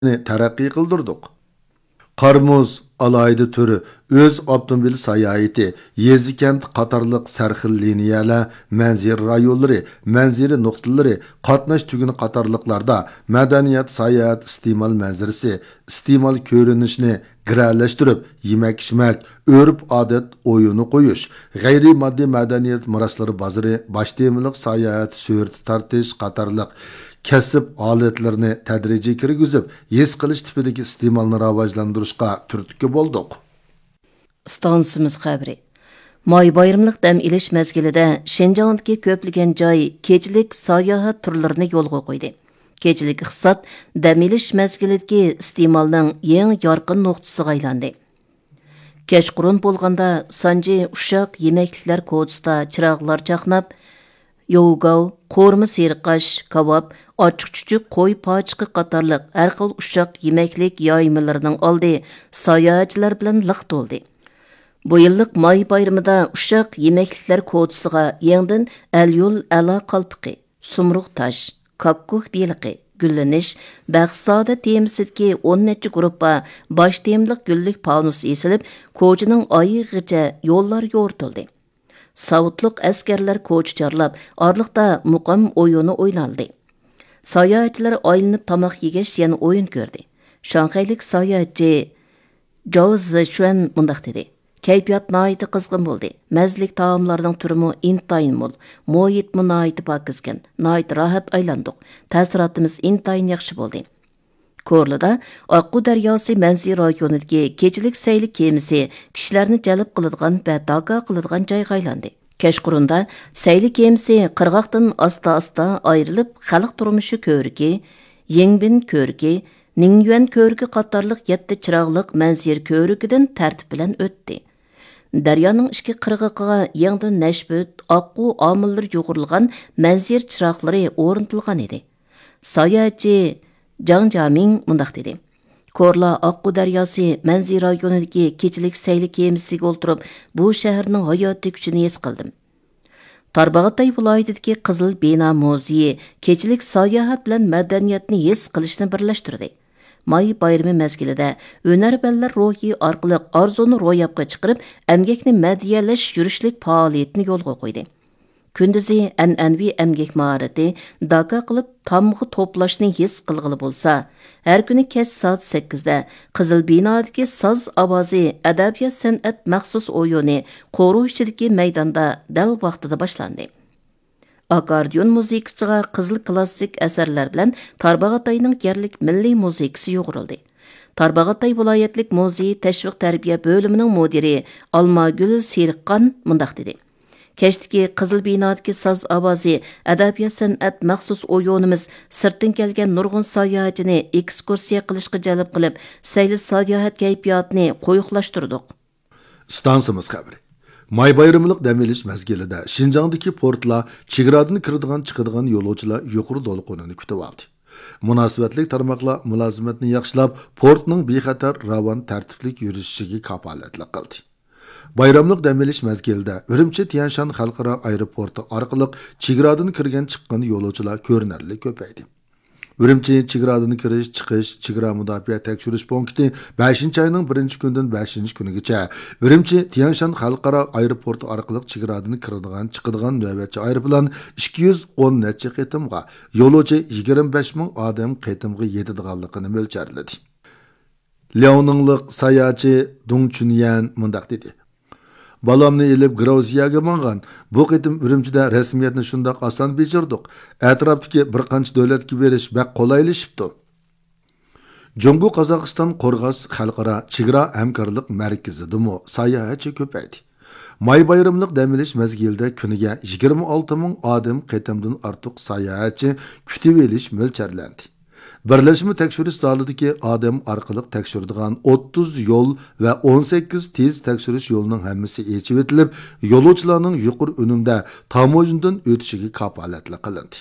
taraqqiy qildirdik. Qarmuz alayda türü öz avtomobil sayahati, yezi kent qatarlıq sərxil liniyalar, mənzir rayonları, mənziri nöqtələri, qatnaş tügünü qatarlıqlarda mədəniyyət sayahat istimal mənzirisi, istimal görünüşünü girələşdirib, yemək-içmək, örf-adet oyunu qoyuş, qeyri-maddi mədəniyyət mirasları bazarı, baştemiliq sayahat sürti tartiş qatarlıq kasıb aletlerini tədrici kirgizib, yes qilish tipidagi iste'molni rivojlantirishga turtki bo'ldik. Stansimiz xabari. May bayramlıq dam ilish mezgilida Şinjandagi ko'plagan joy kechilik sayohat turlarini yo'lga qo'ydi. Kechilik iqtisod dam ilish mezgilidagi iste'molning eng yorqin nuqtasiga aylandi. Kechqurun bo'lganda Sanji ushaq yemekliklar kodisida chiroqlar chaqnab, Yoğgav, qo'rma seriqash, kebab, ochiq-chuchuq, qo'y pochiqi qatorliq har xil ushaq yemeklik yoymalarining oldi sayohatchilar bilan liq to'ldi. Bu yillik may bayramida ushaq yemekliklar kodisiga yangidan Al-yo'l ala qalpiqi, sumruq tosh, kakkuh beliqi, gullanish, baxtsoda temisidagi 10 necha gruppa bosh temliq gullik panus esilib, ko'chining oyig'icha yo'llar yo'rtildi. Savutluq askarlar ko'ch chorlab, orliqda muqam o'yini o'ynaldi. Sayohatchilar aylanib tamoq yegash yana o'yin ko'rdi. Shanxaylik sayohatchi Zhao Zishuan mundaq dedi. Kayfiyat nihoyatda qizg'in bo'ldi. Mazlik taomlarning turimi intayin mo'l, muhit nihoyatda pokizgan, nihoyat rohat aylandik. Ta'sirotimiz intayin yaxshi bo'ldi. Korlida Oqqu daryosi manzil rayonidagi kechilik sayli kemisi kishilarni jalb qiladigan va daga qiladigan joyga aylandi. Kechqurunda sayli kemisi qirg'oqdan asta-asta ayrilib, xalq turmushi ko'rigi, Yengbin ko'rigi, Ningyuan ko'rigi qatorliq 7 chiroqliq manzil ko'rigidan tartib bilan o'tdi. Daryoning ikki qirg'og'iga yangidan nashbut, oqqu omillar yo'g'rilgan manzil chiroqlari o'rnatilgan edi. Sayohatchi Zhang Jiaming mundaq dedi. Korla Oqqu daryosi manzil rayonidagi kechilik sayli kemisiga o'ltirib, bu shaharning hayotiy kuchini his qildim. Tarbag'atay viloyatidagi Qizil Bino muzeyi kechilik sayohat bilan madaniyatni his qilishni birlashtirdi. May bayrami mezgilida hunarbanlar ruhi orqali orzuni ro'yobga chiqarib, emgakni madiyalash yurishlik faoliyatini yo'lga qo'ydi. Kunduzi an'anaviy emgak maharati daga qilib tamg'i to'plashni his qilg'ili bo'lsa, har kuni kech soat 8 da Qizil Binodagi soz ovozi adabiyot san'at maxsus o'yini qo'ruv ichidagi maydonda dal vaqtida boshlandi. Akordeon muzikasiga qizil klassik asarlar bilan Tarbag'atayning yerlik milliy muzikasi yo'g'rildi. Tarbag'atay viloyatlik muzey tashviq tarbiya bo'limining mudiri Almagul Seriqqan mundaq dedi. Keştiki Qizil Binodagi soz ovozi adabiyot san'at maxsus o'yinimiz sirtdan kelgan nurg'un sayohatchini ekskursiya qilishga jalb qilib, sayli sayohat kayfiyatini qo'yiqlashtirdik. Stansimiz xabari. May bayramliq dam olish mezgilida Şinjandagi portlar chegaradan kiradigan chiqadigan yo'lovchilar yuqori to'lqinini kutib oldi. Munosabatli tarmoqlar mulozimatni yaxshilab, portning bexatar ravon tartiblik yurishiga kafolatlik qildi. Bayramlıq dam olish mezgilida Urumchi Tianshan xalqaro aeroporti orqali chegaradan kirgan chiqqan yo'lovchilar ko'rinarli ko'paydi. Urumchi chegaradan kirish, chiqish, chegara mudofaa tekshirish punkti 5-oyning 1-kunidan 5-kunigacha Urumchi Tianshan xalqaro aeroporti orqali chegaradan kiradigan, chiqadigan navbatchi aeroplan 210 necha qitimga, yo'lovchi 25 ming odam qitimga yetadiganligini mo'ljarladi. Liaoninglik sayohatchi Dong Chunyan mundaq dedi. Balamni elib Gruziyaga mangan. Bu qitim Urumchida rasmiyatni shundoq oson bejirdik. Atrofdagi bir qancha davlatga berish bak qolaylashibdi. Jungu Qozog'iston Qo'rg'os xalqaro chegara hamkorlik markazidami sayohatchi ko'paydi. May bayramliq dam olish mezgilida kuniga 26 ming odam qitimdan ortiq sayohatchi kutib olish mo'ljarlandi. Birleşme tekshirish zalidagi odam orqali tekshiradigan 30 yo'l va 18 tez tekshirish yo'lining hammasi yechib etilib, yo'lovchilarning yuqori unumda tamoyindan o'tishiga kafolatlik qilindi.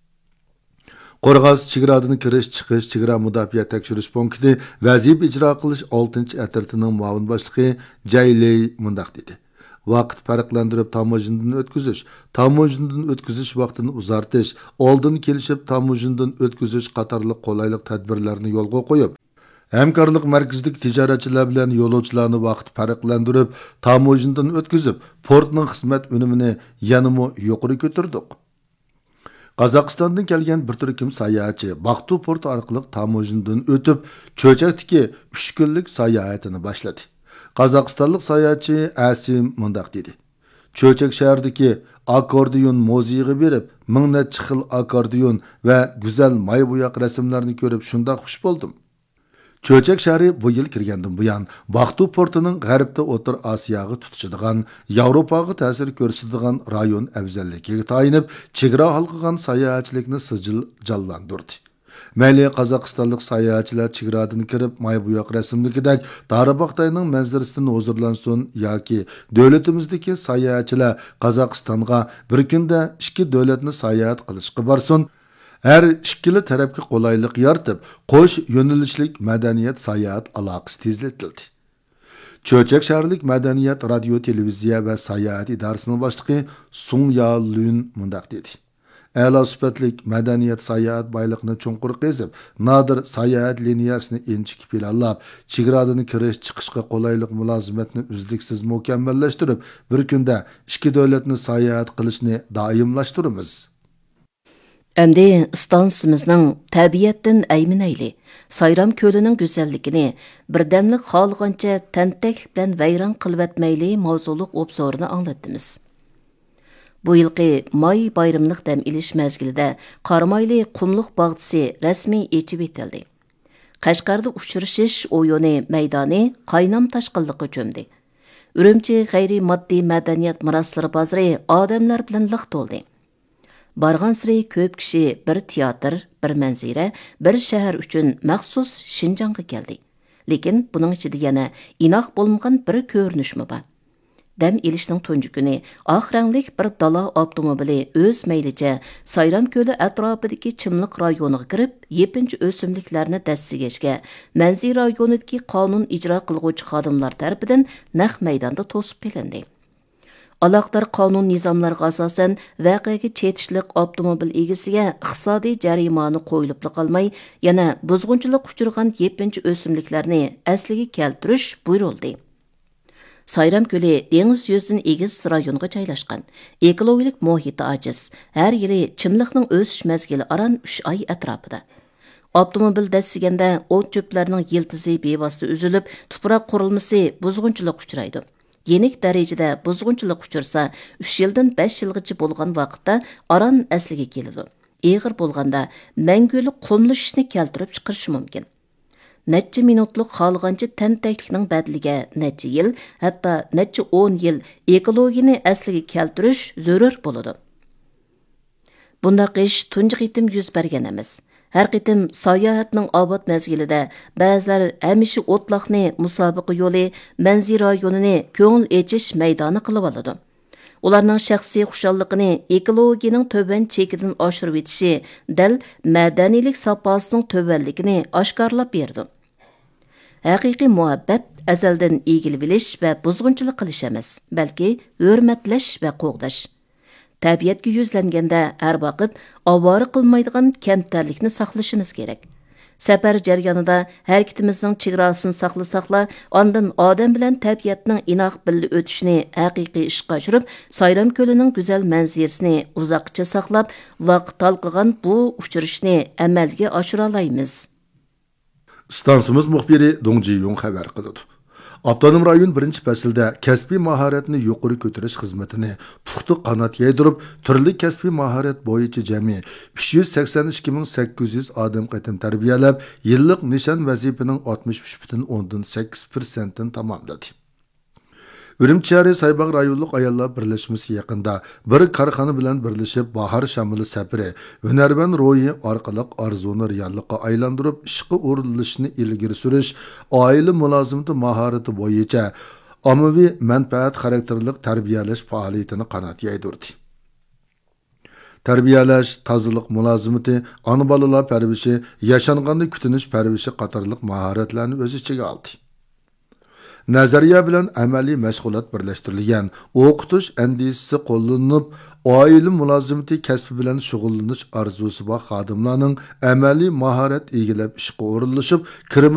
Qo'rg'os chegaradan kirish, chiqish, chegara mudofaa tekshirish punkti vazifa ijro qilish 6-atirtining muavin boshlig'i Jayley mundaq dedi. vaqt farqlandirib tamojindan o'tkazish vaqtini uzartish, oldin kelishib tamojindan o'tkazish qatorliq qolaylik tadbirlarni yo'lga qo'yib, hamkorlik markazidagi tijoratchilar bilan yo'lovchilarni vaqt farqlandirib, tamojindan o'tkazib, portning xizmat unumini yanada yuqori ko'tardik. Qozog'istondan kelgan bir turkum sayohatchi Baqtu porti orqali tamojindan o'tib, Cho'chakdagi 3 kunlik sayohatini boshladi. Qozog'istonlik sayohatchi Asim mundaq dedi: Cho'chak shahridagi akordeon muzeyiga berib, ming necha xil akordeon va go'zal may bo'yoq rasmlarni ko'rib shunday xush bo'ldim. Cho'chak shahri bu yil kirgandan buyon Baqtu portining g'arbda O'rta Osiyoga tutishadigan, Yevropaga ta'sir ko'rsatadigan rayon afzalligiga tayinib, chegara halqagan sayohatchilikni sijil jonlantirdi. Mayli Qozog'istonlik sayohatchilar chegaradan kirib, may bo'yoq rasmligidek Darabaqtayning manzarasidan huzurlansin yoki davlatimizdagi sayohatchilar Qozog'istonga bir kunda 2 davlatni sayohat qilishga borsin, her ikkili tarafga qolaylik yaratib, qo'sh yo'nalishlik madaniyat sayohat aloqasi tezlatildi. Cho'chak shaharlik madaniyat radio televiziya va sayohat idorasining boshlig'i Sung Ya Lun mundaq dedi: A'lo sifatlik madaniyat sayohat boyliqni chunqur qezib, nodir sayohat liniyasini enchikib planlab, chegaradan kirish chiqishga qolaylik mulozimatni uzluksiz mukammallashtirib, bir kunda 2 davlatni sayohat qilishni doimlashtiramiz. Әмді станцымызның тәбиеттен әймінәйлі, Сайрам көлінің güzellikini birdemlik xalğanca tənteklik bilen vayron qilib etməyli mavzuluq obzorunu anlattımız. Bu yılqı may bayramlıq dəm iliş məzgildə Qarmaylı Qumluq bağçısı rəsmi içib etildi. Qashqarda uçuruşuş oyunu meydanı qaynam taşqınlıqı çömdi. Ürümçi g'ayri moddiy madaniyat miraslari bozori odamlar bilan liq to'ldi. Bargan siri ko'p kishi bir teatr, bir manzira, bir shahar uchun maxsus Şinjanga keldi. Lekin buning ichida yana inoq bo'lmagan bir ko'rinishmi bor. Dam ilishning tunji kuni oq ranglik bir dala avtomobili o'z maylicha Sayram ko'li atrofidagi chimliq rayoniga kirib, yepinchi o'simliklarni dassigashga, manzil rayonidagi qonun ijro qilguvchi xodimlar tarafidan naq maydonda to'sib qilindi. Aloqdor qonun nizomlariga asosan voqeaga chetishliq avtomobil egasiga iqtisodiy jarimani qo'yilib qolmay, yana buzg'unchilik uchirgan yepinchi o'simliklarni asliga keltirish buyurildi. Sayram ko'li dengiz yuzidan egiz rayonga joylashgan. Ekologik muhiti ojiz. Har yili chimliqning o'sish mezgili aran 3 oy atrofida. Avtomobil dassiganda o't cho'plarining yiltizi bevosita uzilib, tuproq qurilmasi buzg'unchilik uchraydi. Yenik darajada buzg'unchilik uchursa 3 yildan 5 yilgacha bo'lgan vaqtda aran asliga keladi. Eg'ir bo'lganda mangulik qumlashishni keltirib chiqarishi mumkin. Necha minutlik xalqancha tantaklikning badliga necha yil, hatto necha 10 yil ekologiyani asliga keltirish zarur bo'ladi. Bundaq ish tunji qitim yuz bergan emas. Har qitim sayohatning obod mezgilida ba'zilar hamisha o'tloqni musobaqa yo'li, manzil rayonini ko'ngil echish maydoni qilib oladi. Ularning shaxsiy xushalligini ekologiyaning to'ban chekidan oshirib etishi dal madaniylik sopasining to'banligini oshkorlab berdi. Haqiqiy muhabbat azaldan egilib bilish va buzg'unchilik qilish emas, balki hurmatlash va qo'g'dash. Tabiatga yuzlanganda har vaqt avora qilmaydigan kamtarlikni saqlashimiz kerak. Safar jarayonida harakatimizning chegarasini saqlasaqla, ondan odam bilan tabiatning inoq birga o'tishini haqiqiy ishga oshirib, Sayram ko'lining go'zal manzarasini uzoqcha saqlab, vaqt talqigan bu uchrashishni amalga oshira olamiz. Stansimiz muxbiri Dong Ji-Yung xabar qildi. Avtonom rayon birinchi faslda kasbiy mahoratni yuqori ko'tarish xizmatini puxta qanot yaydirib, turli kasbiy mahorat bo'yicha jami 382.800 odam qatim tarbiyalab, yillik nishon vazifaning 63.8%ni tamomladi. Ürümçi Saybaq rayonluq ayollar birleşmesi yaqında bir korxona bilan birlashib bahar shamili safari hunarvan ro'yi orqali arzuni reallikqa aylantirib ishga o'rinlashni ilgari surish, oila mulozimati mahorati bo'yicha ommaviy manfaat xarakterlik tarbiyalash faoliyatini qanot yaydirdi. Tarbiyalash, tozalik mulozimati, ona bolalar parvishi, yashanganda kutinish parvishi qatorliq mahoratlarni o'z ichiga oldi. Nazariya bilan amaliy mashg'ulot birlashtirilgan, o'qitish andisisi qo'llanib, oila mulozimati kasbi bilan shug'ullanish orzusi bor xodimlarning amaliy mahorat egallab ishga o'rinlashib,